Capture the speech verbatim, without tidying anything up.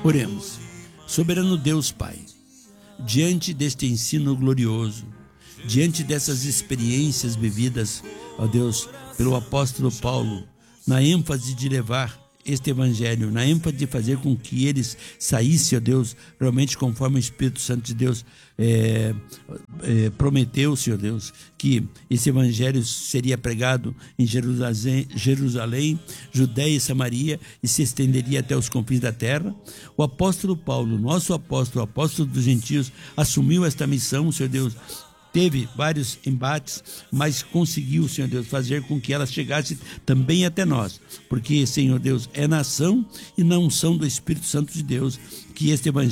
Oremos. Soberano Deus Pai, diante deste ensino glorioso, diante dessas experiências vividas, ó Deus, pelo apóstolo Paulo, na ênfase de levar este evangelho, na ênfase de fazer com que eles saíssem, ó Deus, realmente conforme o Espírito Santo de Deus é, é, prometeu, Senhor Deus, que esse evangelho seria pregado em Jerusalém, Jerusalém, Judéia e Samaria e se estenderia até os confins da terra. O apóstolo Paulo, nosso apóstolo, o apóstolo dos gentios, assumiu esta missão, Senhor Deus. Teve vários embates, mas conseguiu, Senhor Deus, fazer com que ela chegasse também até nós. Porque, Senhor Deus, é na ação e na unção do Espírito Santo de Deus que este evangelho